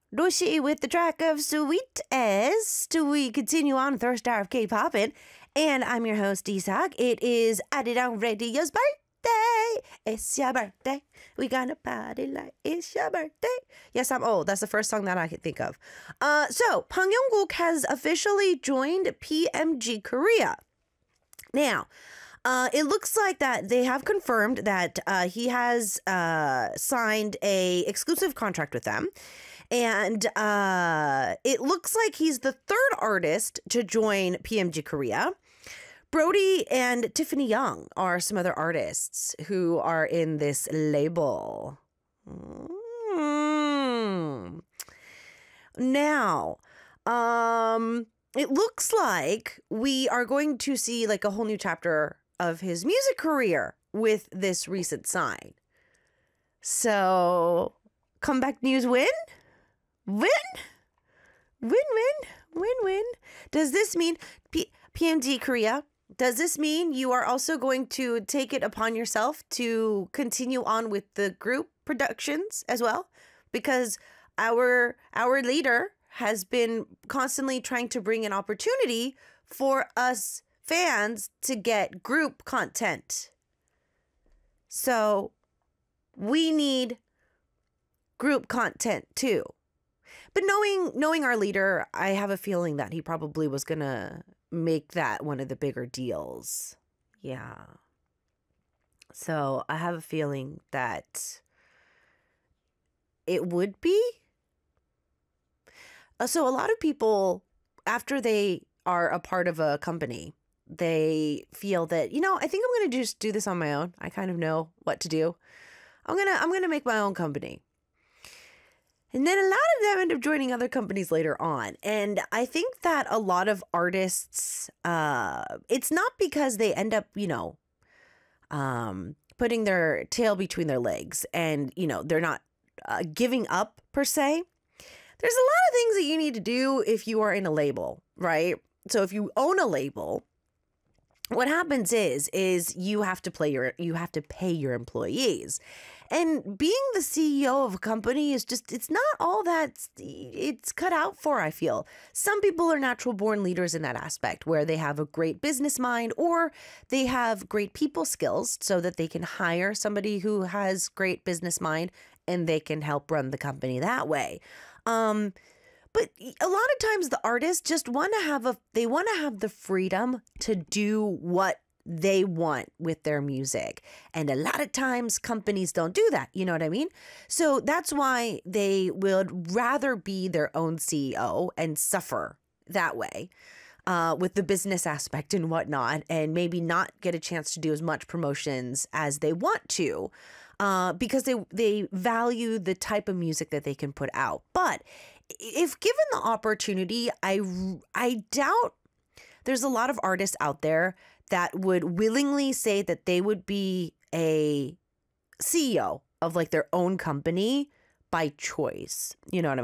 Roshi with the track of Sweet As. We continue on Thirst Hour of K-Poppin'. And I'm your host, Isak. It is Arirang Radio's birthday. It's your birthday. We gonna party like it's your birthday. Yes, I'm old. That's the first song that I could think of. So, Bang Yongguk has officially joined PMG Korea. Now, it looks like that they have confirmed that he has signed a exclusive contract with them. And it looks like he's the third artist to join PMG Korea. Brody and Tiffany Young are some other artists who are in this label. Now, it looks like we are going to see like a whole new chapter of his music career with this recent sign. So, comeback news win? Win? Win. Does this mean PMG Korea? Does this mean you are also going to take it upon yourself to continue on with the group productions as well? Because our leader has been constantly trying to bring an opportunity for us fans to get group content. So we need group content too. But knowing our leader, I have a feeling that he probably was going to make that one of the bigger deals. Yeah. So I have a feeling that it would be. So a lot of people, after they are a part of a company, they feel that, I think I'm going to just do this on my own. I kind of know what to do. I'm going to make my own company. And then a lot of them end up joining other companies later on. And I think that a lot of artists, it's not because they end up, putting their tail between their legs and, they're not giving up per se. There's a lot of things that you need to do if you are in a label, right? So if you own a label, what happens is you have to pay your employees. And being the CEO of a company is it's not all that it's cut out for, I feel. Some people are natural born leaders in that aspect where they have a great business mind or they have great people skills so that they can hire somebody who has great business mind and they can help run the company that way. But a lot of times the artists just want to have the freedom to do what they want with their music. And a lot of times companies don't do that. You know what I mean? So that's why they would rather be their own CEO and suffer that way with the business aspect and whatnot, and maybe not get a chance to do as much promotions as they want to because they value the type of music that they can put out. But if given the opportunity, I doubt there's a lot of artists out there that would willingly say that they would be a CEO of like their own company by choice. You know what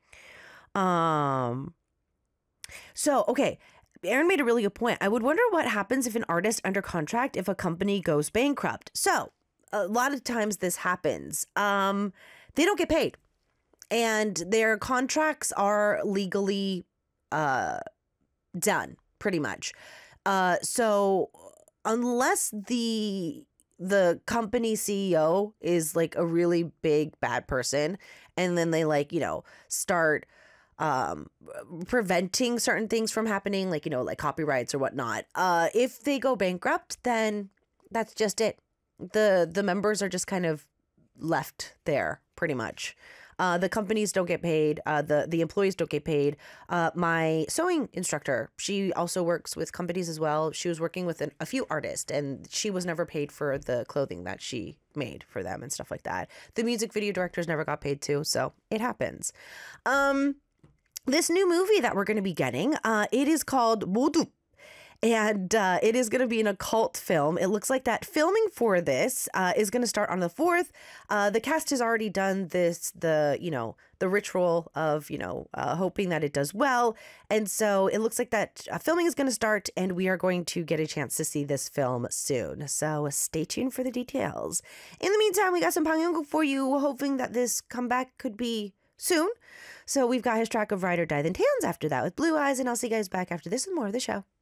I mean? So, okay. Aaron made a really good point. I would wonder what happens if an artist under contract, if a company goes bankrupt. So a lot of times this happens. They don't get paid. And their contracts are legally done, pretty much. So unless the company CEO is like a really big bad person, and then they start preventing certain things from happening, like copyrights or whatnot. If they go bankrupt, then that's just it. The members are just kind of left there, pretty much. The companies don't get paid. The employees don't get paid. My sewing instructor, she also works with companies as well. She was working with a few artists, and she was never paid for the clothing that she made for them and stuff like that. The music video directors never got paid too, so it happens. This new movie that we're going to be getting, it is called Modu. And it is going to be an occult film. It looks like that filming for this is going to start on the 4th. The cast has already done the ritual of, hoping that it does well. And so it looks like that filming is going to start, and we are going to get a chance to see this film soon. So stay tuned for the details. In the meantime, we got some Bang Yongguk for you, hoping that this comeback could be soon. So we've got his track of Ride or Die Then Tans after that with Blue Eyes, and I'll see you guys back after this with more of the show.